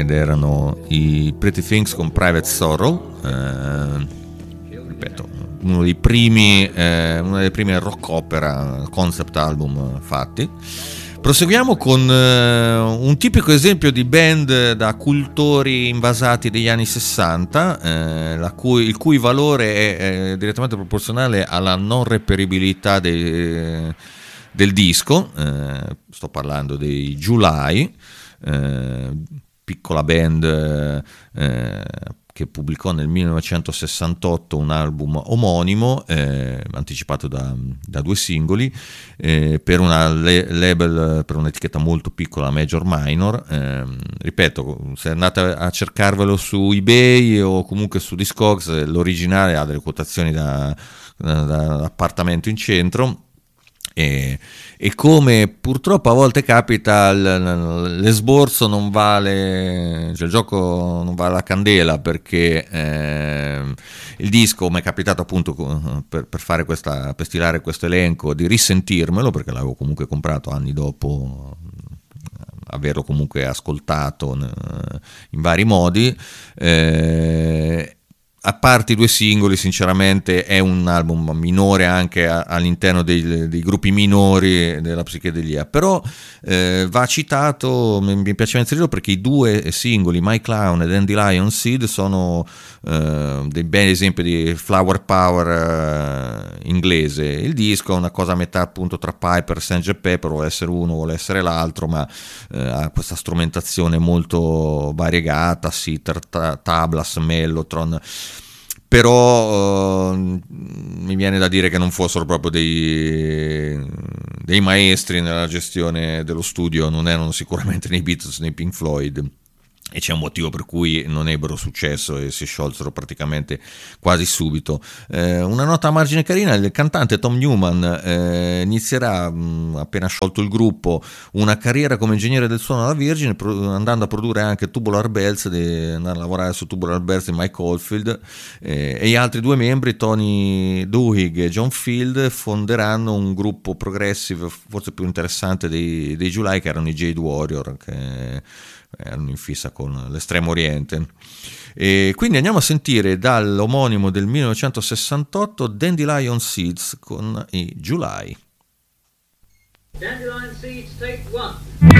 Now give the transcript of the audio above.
ed erano i Pretty Things con Private Sorrow, ripeto, una delle prime rock opera concept album fatti. Proseguiamo con un tipico esempio di band da cultori invasati degli anni 60, il cui valore è direttamente proporzionale alla non reperibilità del disco. Sto parlando dei July, piccola band che pubblicò nel 1968 un album omonimo, anticipato da 2 singoli, per una label, per un'etichetta molto piccola, Major Minor. Ripeto, se andate a cercarvelo su eBay o comunque su Discogs, l'originale ha delle quotazioni da appartamento in centro. E come purtroppo a volte capita, l'esborso non vale, cioè il gioco non vale la candela, perché il disco, come è capitato appunto per fare per stilare questo elenco, di risentirmelo, perché l'avevo comunque comprato anni dopo averlo comunque ascoltato in vari modi, a parte i 2 singoli, sinceramente è un album minore anche all'interno dei gruppi minori della psichedelia, però va citato, mi piaceva inserirlo perché i 2 singoli, My Clown e Dandelion Seed, sono dei bei esempi di flower power inglese. Il disco è una cosa a metà appunto tra Piper e Sgt. Pepper, vuole essere uno, vuole essere l'altro, ma ha questa strumentazione molto variegata, sitar, tablas, mellotron. Però mi viene da dire che non fossero proprio dei maestri nella gestione dello studio, non erano sicuramente nei Beatles nei Pink Floyd, e c'è un motivo per cui non ebbero successo e si sciolsero praticamente quasi subito. Una nota a margine carina: il cantante Tom Newman inizierà, appena sciolto il gruppo, una carriera come ingegnere del suono alla Virgin, andando a produrre anche Tubular Bells, andare a lavorare su Tubular Bells di Mike Oldfield, e gli altri 2 membri, Tony Duhigg e John Field, fonderanno un gruppo progressive forse più interessante dei July, che erano i Jade Warrior, che erano in fissa con l'estremo oriente. E quindi andiamo a sentire dall'omonimo del 1968 Dandelion Seeds con i July. Dandelion Seeds, take 1.